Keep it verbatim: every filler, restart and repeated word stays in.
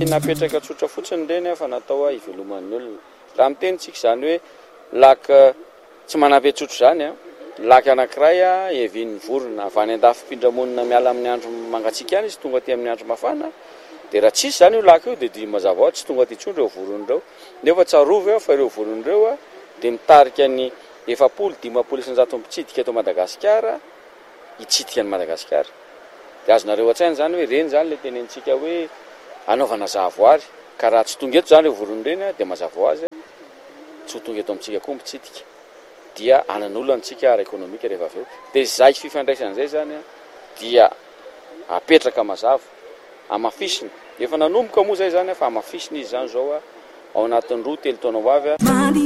napetraka tsotra fotsiny reny fa natao iveloman'ny olona. Raha mitenitsika zany hoe laka tsy manampy tsotro zany a laka anankiray a evin'ny vorona avy any andafim-pindramonina miala amin'ny andro mangatsiaka any izy tonga aty amin'ny andro mafana dia raha tsisy zany io laka io dia dia mazava tsy tonga aty intsony ireo voron'ireo nefa tsarovy eo fa ireo voron'ireo a dia mitarika ny efapolo dimapolo isanjato mpitsidika eto Madagasikara hitsidika any Madagasikara. Dia azonareo an-tsaina zany hoe reny zany le tenentsika hoe anaovana zahavoary ka raha tsy tonga eto zany ireo voron'ireny dia mazava ho azy tsy ho tonga eto amintsika koa mpitsidika dia anan'olona antsika ara-ekonomika rehefa avy eo. Dia zay fifandraisan'izay zany dia apetraka mazava amafisina efa nanomboka moa zay zany fa amafisina izy zany zao ao anatin'ny roa telo taona ho avy